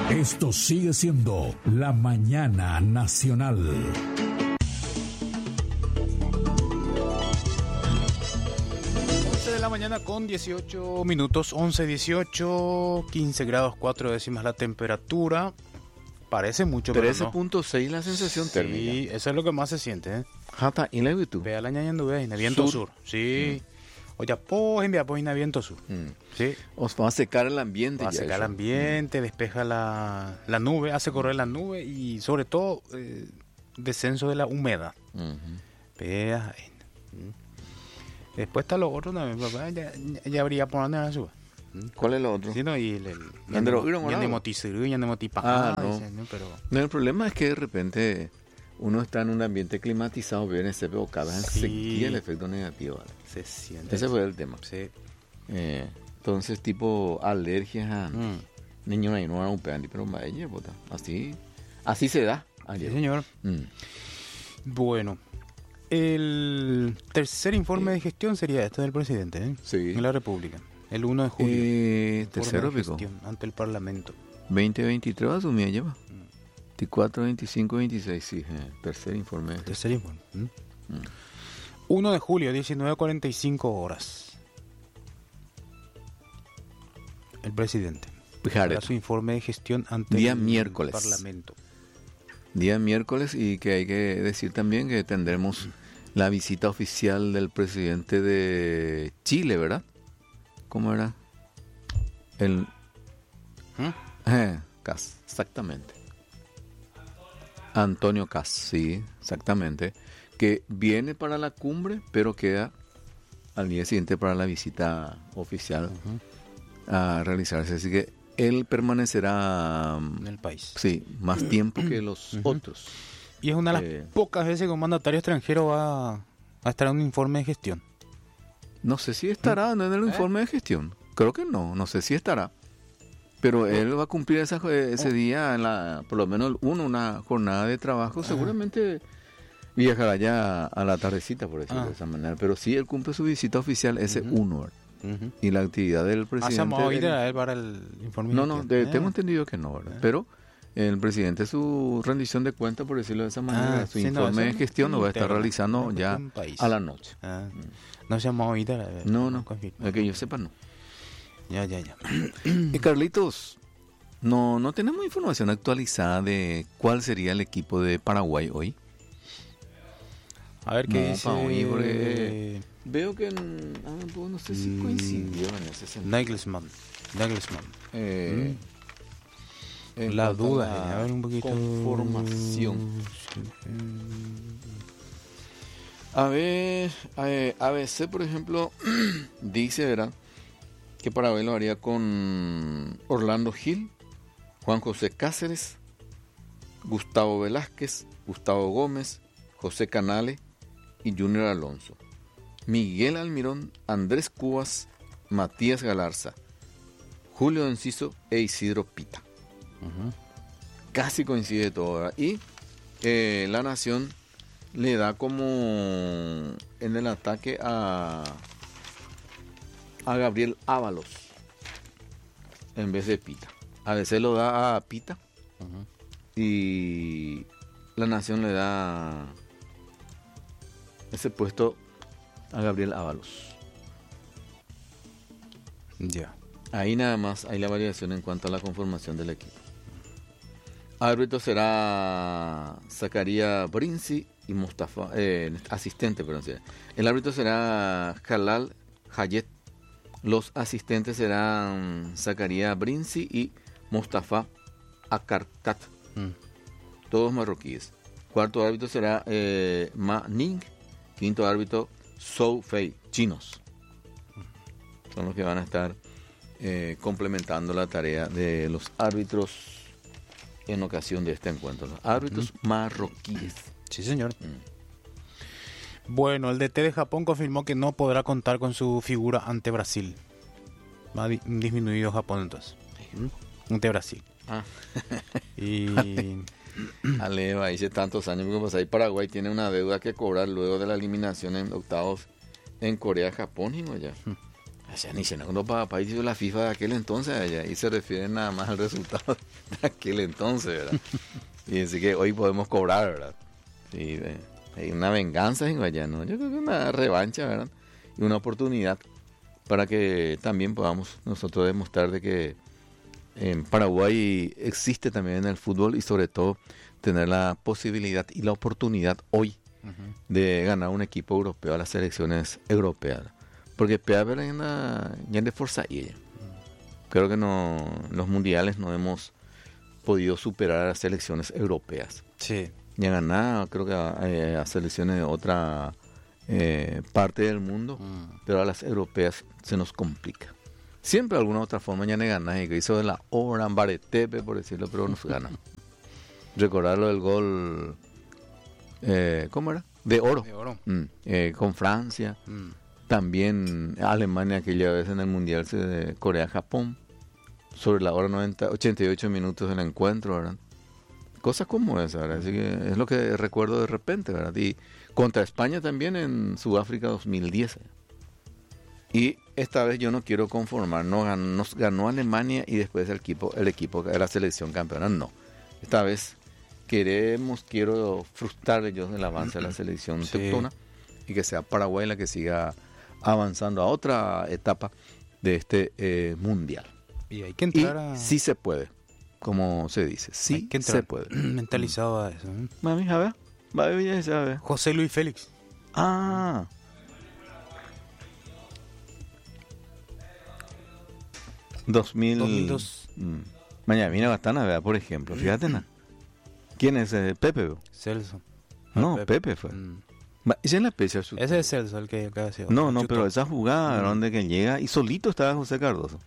Esto sigue siendo La Mañana Nacional. 11 de la mañana con 18 minutos, 11, 18, 15 grados 4 décimas la temperatura. Parece mucho, pero no. 13.6 la sensación térmica. Sí, eso es lo que más se siente, ¿eh? Jata, ¿y la YouTube? Vea la ñaña nube, en viento sur. Sí. Oye, pues envía pues en viento sur. Sí. Os va a secar el ambiente. Va a secar el ambiente, despeja la nube, hace correr la nube y sobre todo descenso de la humedad. Vea. Después está lo otro también, papá. Ya habría por donde la suba. ¿Cuál es lo otro? Sí, no, y el no, el problema es que de repente uno está en un ambiente climatizado, viene ese bocadas, enseguida el efecto negativo. ¿Vale? Se siente. Ese fue el tema. Sí. Entonces, tipo alergias a niños ahí no un peandi, pero así se da. Sí, señor. Bueno, el tercer informe de gestión sería este del presidente, ¿eh? Sí. En la República. El 1 de julio. Tercero pico. Ante el Parlamento. 2023 asumía lleva. 24, 25, 26, sí. Tercer informe. Tercer informe. 1 de julio, 19:45 horas. El presidente. Para su informe de gestión ante día el miércoles. Parlamento. Día miércoles, y que hay que decir también que tendremos la visita oficial del presidente de Chile, ¿verdad? ¿Cómo era? Kass, exactamente. Antonio Kass, sí, exactamente. Que viene para la cumbre, pero queda al día siguiente para la visita oficial a realizarse. Así que él permanecerá en el país. Sí, más tiempo que los otros. Y es una de las pocas veces que un mandatario extranjero va a estar en un informe de gestión. No sé si estará en el informe de gestión. Creo que no sé si estará. Pero él va a cumplir ese día, por lo menos una jornada de trabajo. Seguramente viajará ya a la tardecita, por decirlo de esa manera. Pero sí, él cumple su visita oficial ese 1. Y la actividad del presidente... ¿Se llamado a él para el informe de gestión? No, tengo entendido que no, ¿verdad? Pero el presidente, su rendición de cuentas, por decirlo de esa manera, su informe de gestión lo va a estar realizando ya a la noche. No se llamó a No, que yo sepa no. Ya. Y Carlitos, no tenemos información actualizada de cuál sería el equipo de Paraguay hoy. A ver qué dice. Veo que no sé si coincidió en ese sentido. Nagelsmann. La duda, a ver un poquito. Conformación. A ver, ABC, por ejemplo, dice, ¿verdad?, que Paraguay lo haría con Orlando Gil, Juan José Cáceres, Gustavo Velázquez, Gustavo Gómez, José Canale y Junior Alonso. Miguel Almirón, Andrés Cubas, Matías Galarza, Julio Enciso e Isidro Pita. Casi coincide todo, ¿verdad? Y La Nación le da como en el ataque a Gabriel Ábalos en vez de Pita. A veces lo da a Pita y La Nación le da ese puesto a Gabriel Ábalos. Ya. Ahí nada más hay la variación en cuanto a la conformación del equipo. Árbitro será Zacarías Brinzi y Mustafa, asistente, perdón. El árbitro será Jalal Hayet. Los asistentes serán Zacarías Brinzi y Mustafa Akarkat. Todos marroquíes. Cuarto árbitro será Ma Ning. Quinto árbitro Zhou Fei, chinos. Son los que van a estar complementando la tarea de los árbitros en ocasión de este encuentro. Los árbitros marroquíes. Sí, señor. Bueno, el DT de Japón confirmó que no podrá contar con su figura ante Brasil. Va disminuido Japón entonces. Ante Brasil. Y Aleva, hice tantos años que pasa ahí. Paraguay tiene una deuda que cobrar luego de la eliminación en octavos en Corea, Japón y no ya. allá ni se no para país de la FIFA de aquel entonces allá, y se refieren nada más al resultado de aquel entonces, ¿verdad? Y así que hoy podemos cobrar, ¿verdad? Sí, hay una venganza en Guayano, yo creo que una revancha, ¿verdad? Y una oportunidad para que también podamos nosotros demostrar de que en Paraguay existe también el fútbol y sobre todo tener la posibilidad y la oportunidad hoy de ganar un equipo europeo a las selecciones europeas. Porque Peaver ya de fuerza y creo que no, los mundiales no hemos podido superar a las selecciones europeas. Sí. Ya ganar, creo que a selecciones de otra parte del mundo, pero a las europeas se nos complica. Siempre de alguna otra forma ya no ganas, y que hizo de la obra en Baretepe, por decirlo, pero nos ganan. Recordarlo del gol, ¿cómo era? De oro. De oro. Con Francia. También Alemania aquella vez en el Mundial de Corea-Japón. Sobre la hora 88 minutos del encuentro, ¿verdad? Cosas como esa, ¿verdad? Así que es lo que recuerdo de repente, ¿verdad? Y contra España también en Sudáfrica 2010. Y esta vez yo no quiero conformar, nos ganó Alemania y después el equipo de la selección campeona, no. Esta vez quiero frustrar ellos el avance de la selección teutóna y que sea Paraguay la que siga avanzando a otra etapa de este mundial. Y hay que entrar sí se puede, como se dice, sí se puede. Mentalizado a eso. Mami, a ver. José Luis Félix. Ah. 2002. Mañana viene Batana, ¿verdad? Por ejemplo, fíjate, ¿no? ¿Quién es Pepe? Celso. No, Pepe fue. Esa es la especie. Ese es Celso, el que ha sido. No, pero esa jugada donde que llega y solito estaba José Cardoso.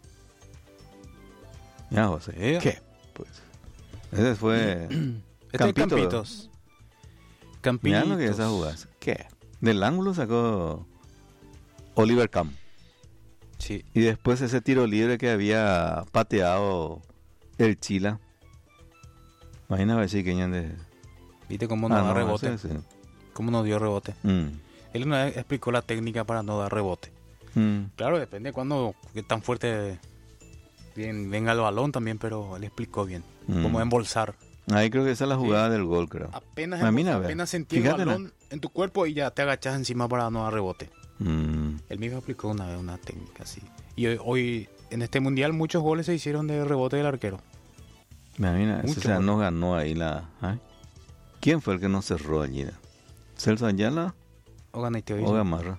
Ya, José. ¿Qué? Pues. Ese fue. Campitos. Mira lo que es esa jugada. ¿Qué? Del ángulo sacó Oliver Kahn. Sí. Y después ese tiro libre que había pateado el Chila. Imagina a ver si Keñan de... ¿Viste cómo no da rebote? Sí. ¿Cómo no dio rebote? Él una vez explicó la técnica para no dar rebote. Claro, depende de qué tan fuerte venga el balón también, pero él explicó bien cómo embolsar. Ahí creo que esa es la jugada del gol, creo. Apenas sentí el balón en tu cuerpo y ya te agachas encima para no dar rebote. Él mismo explicó una vez una técnica así. Y hoy en este mundial muchos goles se hicieron de rebote del arquero. Imagina, no ganó ahí la... ¿Quién fue el que no cerró allí? ¿Celso Ayala o Gamarra?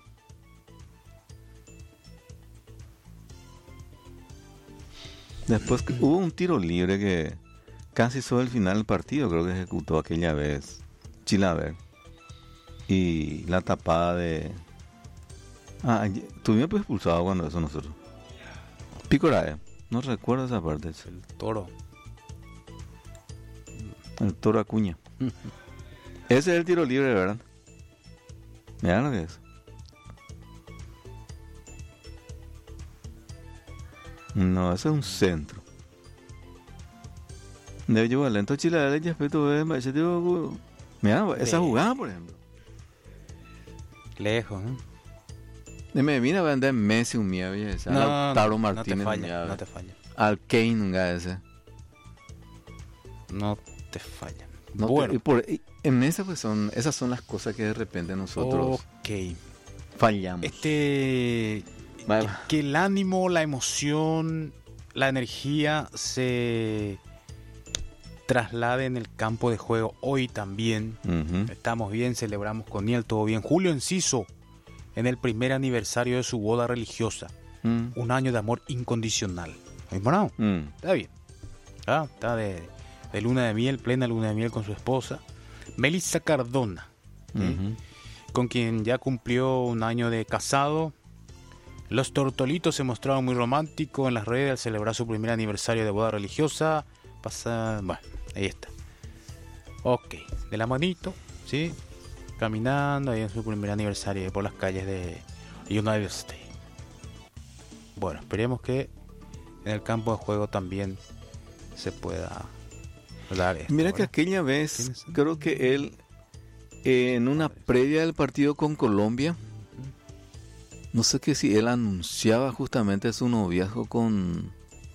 Después hubo un tiro libre que casi sobre el final del partido creo que ejecutó aquella vez Chilaver. Y la tapada de... tuvimos pues expulsado cuando eso nosotros. Picorae, no recuerdo esa parte. El Toro. El Toro Acuña. Ese es el tiro libre, ¿verdad? Mira lo que es. No, ese es un centro. De hecho, lento Chile ya mira, esa jugada, por ejemplo. Lejos, ¿eh? Me vine a vender Messi un miedo, Lautaro Martínez no te falla. Al Kane ese. No te falla. No bueno. En esa pues esas son las cosas que de repente nosotros fallamos. Que el ánimo, la emoción, la energía se traslade en el campo de juego hoy también. Estamos bien, celebramos con él, todo bien. Julio Enciso, en el primer aniversario de su boda religiosa. Un año de amor incondicional. ¿Bueno? Está bien. Está de luna de miel, plena luna de miel con su esposa. Melissa Cardona, con quien ya cumplió un año de casado. Los Tortolitos se mostraron muy románticos en las redes al celebrar su primer aniversario de boda religiosa. Bueno, ahí está. Ok, de la manito, ¿sí? Caminando ahí en su primer aniversario por las calles de United States. Bueno, esperemos que en el campo de juego también se pueda dar esto. Mira que aquella vez, creo que él, en una previa del partido con Colombia, no sé que si él anunciaba justamente su noviazgo con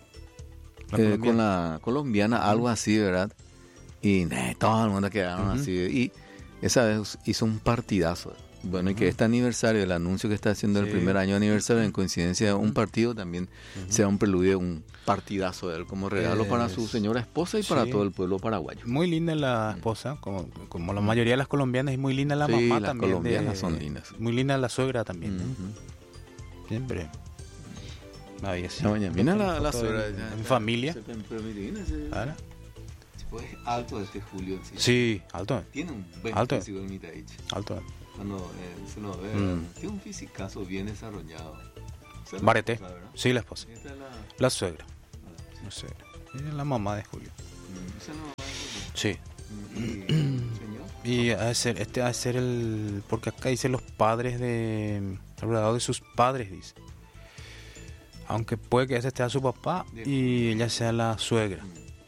la colombiana, algo así, ¿verdad? Y todo el mundo quedaron así. Y esa vez hizo un partidazo. Bueno, y que este aniversario, el anuncio que está haciendo el primer año de aniversario, en coincidencia de un partido, también sea un preludio, un partidazo de él como regalo para su señora esposa y para todo el pueblo paraguayo. Muy linda la esposa, como la mayoría de las colombianas, y muy linda la mamá las también. Colombianas son lindas. Muy linda la suegra también. Siempre. Mira la suegra. En familia. Ahora. Es alto este Julio. Sí, alto. Tiene un buen alto. físico en mitad. Alto. Cuando se lo ve, tiene un fisicazo bien desarrollado. Barete. Sí, la esposa. La suegra. La suegra. Es la mamá de Julio. Sí. Y ha de ser el... Porque acá dice los padres de... Alrededor de sus padres, dice. Aunque puede que ese sea su papá y ella sea la suegra.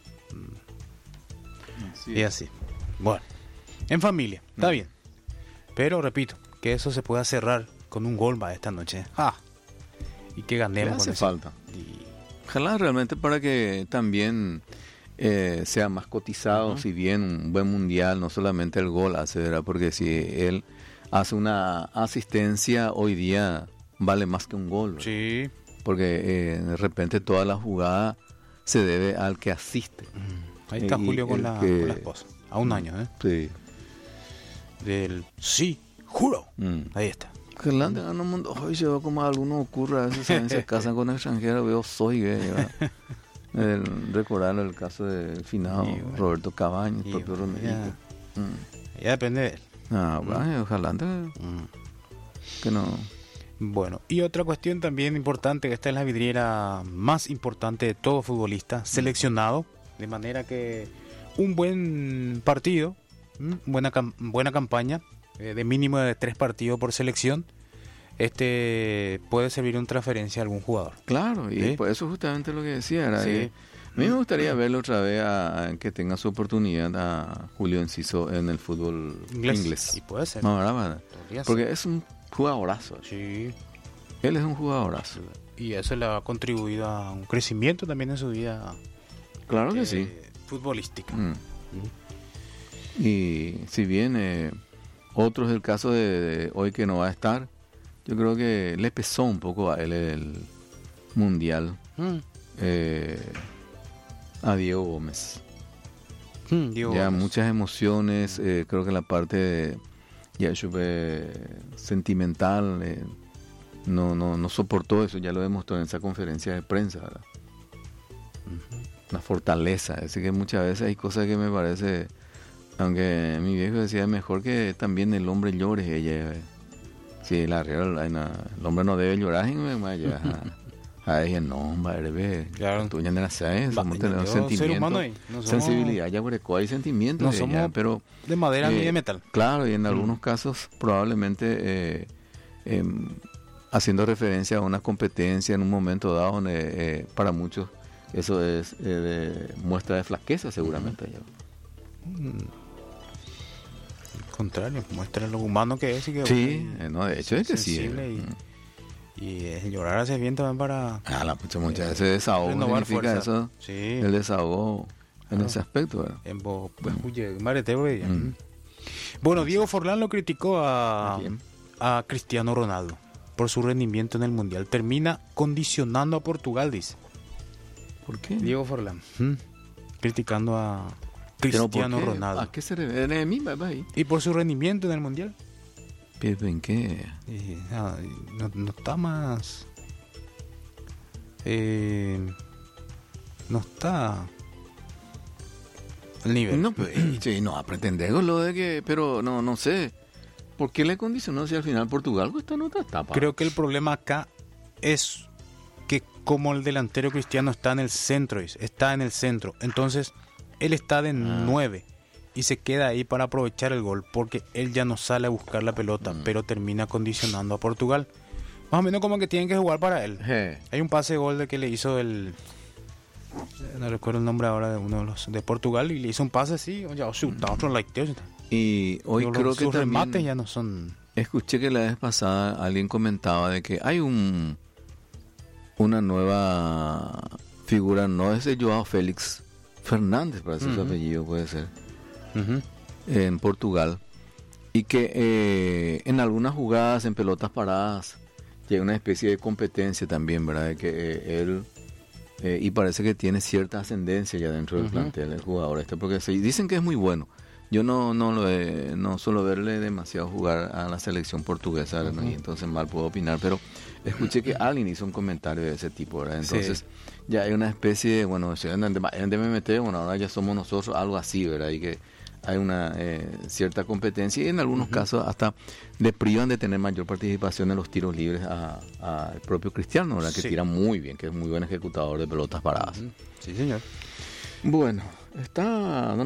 Y así. Bueno. En familia. Está bien. Pero repito, que eso se pueda cerrar con un gol esta noche. Y que ganemos. Le hace falta. Ojalá realmente para que también sea más cotizado, si bien un buen mundial, no solamente el gol hace, ¿verdad? Porque si él hace una asistencia, hoy día vale más que un gol, ¿verdad? Sí. Porque de repente toda la jugada se debe al que asiste. Ahí está Julio con la esposa. A un año, ¿eh? Sí. Del sí, juro. Ahí está. Que le andan en un mundo. Hoy se ve como a algunos ocurre, a veces se casan con extranjeros, veo soy gay. Recordar el caso del finado Roberto Cabañas, el propio Romerito. Ya depende de él. Ojalá que no. Bueno, y otra cuestión también importante, que esta es la vidriera más importante de todo futbolista seleccionado, de manera que un buen partido, buena campaña, de mínimo de 3 partidos por selección, puede servir una transferencia a algún jugador. Claro, y por eso justamente lo que decía era a mí me gustaría verlo otra vez que tenga su oportunidad a Julio Enciso en el fútbol inglés. Y puede ser. No, ¿verdad? Porque es un jugadorazo. Sí. Él es un jugadorazo. Y eso le ha contribuido a un crecimiento también en su vida. Claro que sí. Futbolística. Y si bien otro es el caso de hoy que no va a estar, yo creo que le pesó un poco a él el mundial. A Diego Gómez. Muchas emociones, creo que la parte sentimental no soportó eso, ya lo demostró en esa conferencia de prensa, ¿verdad? Una fortaleza, es decir, que muchas veces hay cosas que me parece, aunque mi viejo decía mejor que también el hombre llore, ella si el hombre no debe llorar, a ella no, hombre, claro. Tú ya no sabes, somos tener sentimiento, sensibilidad, ya hay sentimientos, no somos pero de madera ni de metal. Claro, y en algunos casos probablemente haciendo referencia a una competencia en un momento dado donde para muchos eso es muestra de flaqueza seguramente. Al contrario, muestra lo humano que es. Y que de hecho es que sí. Y llorar hace bien también para... muchas veces desahogo significa eso, el desahogo en ese aspecto, ¿verdad? Bueno, Diego Forlán lo criticó a Cristiano Ronaldo por su rendimiento en el Mundial. Termina condicionando a Portugal, dice. ¿Por qué? Diego Forlán. Criticando a Cristiano Ronaldo. ¿A qué se refiere? Y por su rendimiento en el Mundial. ¿Pero en qué? No está más... no está... el nivel. No, a pretender lo de que... Pero no sé. ¿Por qué le condicionó si al final Portugal está en otra etapa? Creo que el problema acá es que como el delantero Cristiano está en el centro, entonces él está de 9 y se queda ahí para aprovechar el gol, porque él ya no sale a buscar la pelota, pero termina condicionando a Portugal. Más o menos como que tienen que jugar para él. Hay un pase de gol de que le hizo no recuerdo el nombre ahora de uno de los de Portugal, y le hizo un pase así, y hoy creo que sus remates ya no son Escuché que la vez pasada alguien comentaba de que hay una nueva figura, no es de Joao Félix Fernández, parece su apellido, puede ser, en Portugal, y que en algunas jugadas, en pelotas paradas, llega una especie de competencia también, ¿verdad? De que él, y parece que tiene cierta ascendencia ya dentro del plantel, el jugador porque dicen que es muy bueno. Yo no suelo verle demasiado jugar a la selección portuguesa, ¿no? Y entonces mal puedo opinar, pero escuché que alguien hizo un comentario de ese tipo, ¿verdad? Entonces ya hay una especie de, bueno, en DMMT, bueno, ahora ya somos nosotros, algo así, ¿verdad? Y que hay una cierta competencia y en algunos casos hasta le privan de tener mayor participación en los tiros libres al propio Cristiano, ¿verdad? Que tira muy bien, que es muy buen ejecutador de pelotas paradas. Sí, señor. Bueno, está...